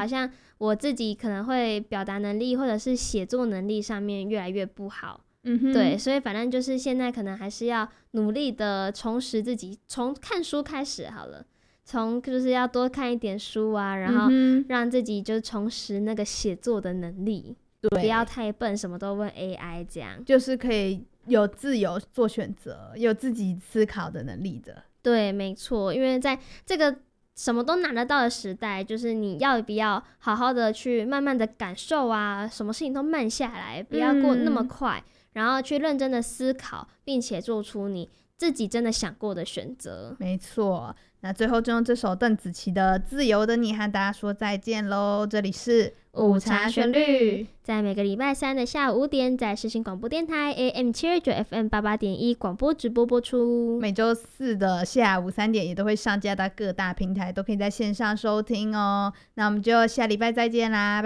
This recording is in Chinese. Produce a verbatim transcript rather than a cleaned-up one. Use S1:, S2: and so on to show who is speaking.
S1: 好像我自己可能会表达能力或者是写作能力上面越来越不好。嗯哼，对，所以反正就是现在可能还是要努力的重拾自己，从看书开始好了，从就是要多看一点书啊，然后让自己就重拾那个写作的能力，不要太笨，什么都问 A I 这样，
S2: 就是可以有自由做选择，有自己思考的能力的。
S1: 对，没错，因为在这个什么都拿得到的时代，就是你要不要好好的去慢慢的感受啊，什么事情都慢下来，不要过那么快、嗯、然后去认真的思考，并且做出你自己真的想过的选择。
S2: 没错，那最后就用这首邓紫棋的《自由的你》和大家说再见咯。这里是
S1: 午茶旋律，在每个礼拜三的下午五点，在世新广播电台 A M 七二九 F M 八八点一广播直播播出。
S2: 每周四的下午三点也都会上架到各大平台，都可以在线上收听哦。那我们就下礼拜再见啦。